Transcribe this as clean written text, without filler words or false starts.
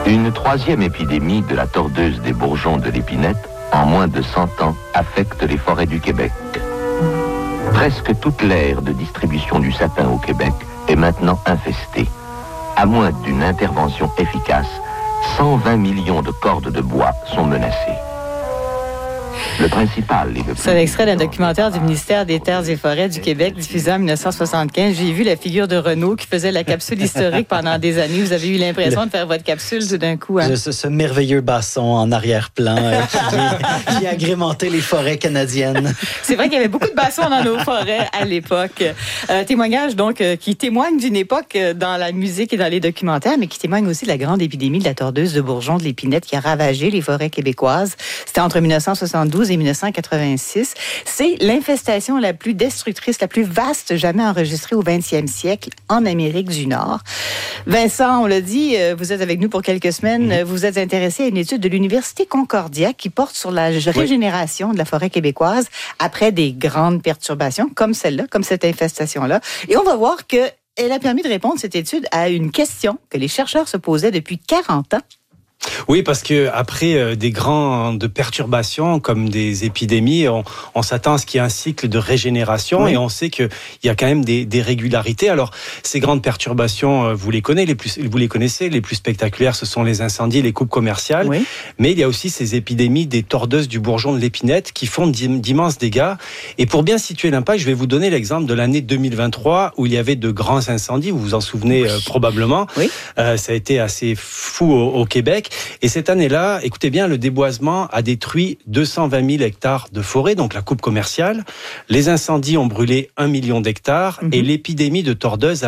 Une troisième épidémie de la tordeuse des bourgeons de l'épinette, en moins de 100 ans, affecte les forêts du Québec. Presque toute l'aire de distribution du sapin au Québec est maintenant infestée. À moins d'une intervention efficace, 120 millions de cordes de bois sont menacées. Le principal est C'est un extrait d'un documentaire du ministère des Terres et Forêts du Québec diffusé en 1975. J'ai vu la figure de Renaud qui faisait la capsule historique pendant des années. Vous avez eu l'impression de faire votre capsule tout d'un coup. Hein? Ce merveilleux basson en arrière-plan qui agrémentait les forêts canadiennes. C'est vrai qu'il y avait beaucoup de bassons dans nos forêts à l'époque. Témoignage donc qui témoigne d'une époque dans la musique et dans les documentaires, mais qui témoigne aussi de la grande épidémie de la tordeuse de bourgeons de l'épinette qui a ravagé les forêts québécoises. C'était entre 1972 et 1986. C'est l'infestation la plus destructrice, la plus vaste jamais enregistrée au 20e siècle en Amérique du Nord. Vincent, on l'a dit, vous êtes avec nous pour quelques semaines. Vous êtes intéressé à une étude de l'Université Concordia qui porte sur la régénération de la forêt québécoise après des grandes perturbations comme celle-là, comme cette infestation-là. Et on va voir qu'elle a permis de répondre, cette étude, à une question que les chercheurs se posaient depuis 40 ans. Oui, parce que après des grandes perturbations comme des épidémies, on s'attend à ce qu'il y ait un cycle de régénération et on sait qu'il y a quand même des régularités. Alors, ces grandes perturbations, vous les connaissez, les plus spectaculaires, ce sont les incendies, les coupes commerciales. Oui. Mais il y a aussi ces épidémies des tordeuses du bourgeon de l'épinette qui font d'immenses dégâts. Et pour bien situer l'impact, je vais vous donner l'exemple de l'année 2023 où il y avait de grands incendies. Vous vous en souvenez probablement. Oui. Ça a été assez fou au Québec. Et cette année-là, écoutez bien, le déboisement a détruit 220 000 hectares de forêt, donc la coupe commerciale. Les incendies ont brûlé 1 million d'hectares et l'épidémie de tordeuse